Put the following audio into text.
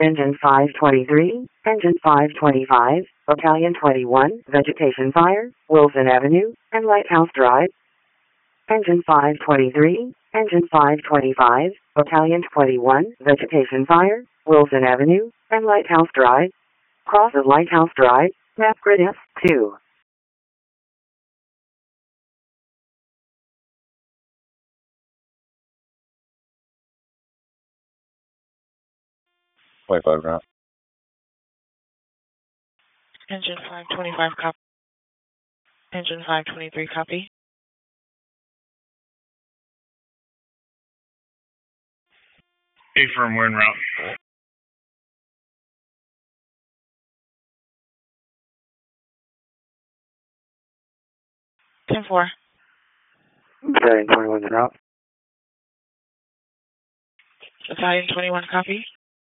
Engine 523, Engine 525, Battalion 21, Vegetation Fire, Wilson Avenue, and Lighthouse Drive. Engine 523, Engine 525, Battalion 21, Vegetation Fire, Wilson Avenue, and Lighthouse Drive. Cross of Lighthouse Drive, map grid F2. route. Engine 525 copy. Engine 523 copy. Affirm, we're en route. 10-4. Battalion 21 en route. Battalion 21 copy.